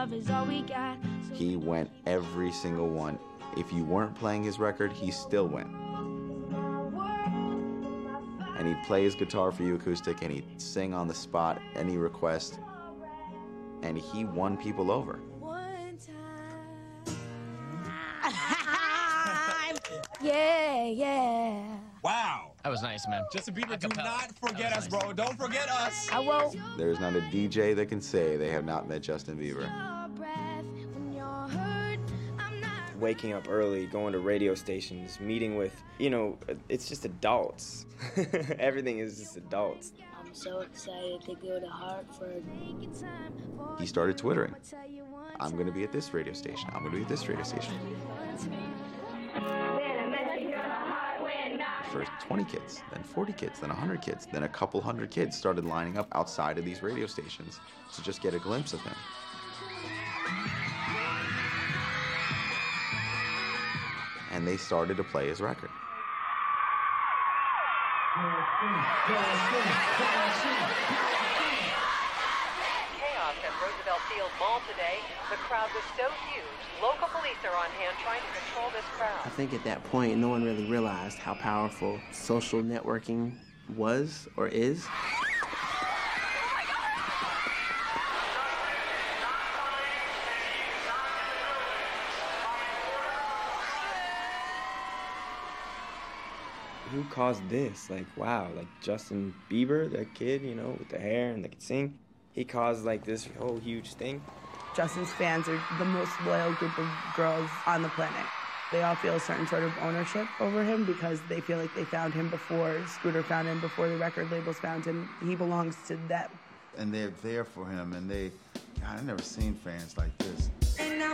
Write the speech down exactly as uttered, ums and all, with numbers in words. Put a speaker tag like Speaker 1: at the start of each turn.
Speaker 1: love is all we got. So
Speaker 2: he went every single one. If you weren't playing his record, he still went. And he'd play his guitar for you acoustic, and he'd sing on the spot, any request. And he won people over.
Speaker 1: One time. Yeah, yeah.
Speaker 3: Wow.
Speaker 4: That was nice, man.
Speaker 3: Justin Bieber, do
Speaker 4: Acapella.
Speaker 3: not forget us,
Speaker 4: nice.
Speaker 3: bro. Don't forget us.
Speaker 1: I won't.
Speaker 2: There's not a D J that can say they have not met Justin Bieber.
Speaker 5: Waking up early, going to radio stations, meeting with, you know, it's just adults. Everything is just adults.
Speaker 6: I'm so excited to go to Hartford.
Speaker 2: He started twittering. I'm going to be at this radio station. I'm going to be at this radio station. First twenty kids, then forty kids, then one hundred kids, then a couple hundred kids started lining up outside of these radio stations to just get a glimpse of him. And they started to play his record.
Speaker 7: Chaos at Roosevelt Field Mall today. The crowd was so huge, local police are on hand trying to control this crowd.
Speaker 8: I think at that point, no one really realized how powerful social networking was or is.
Speaker 5: Who caused this? Like, wow, like Justin Bieber, that kid, you know, with the hair and that could sing. He caused like this whole huge thing.
Speaker 9: Justin's fans are the most loyal group of girls on the planet. They all feel a certain sort of ownership over him because they feel like they found him before Scooter found him, before the record labels found him. He belongs to them.
Speaker 10: And they're there for him, and they, God, I've never seen fans like this.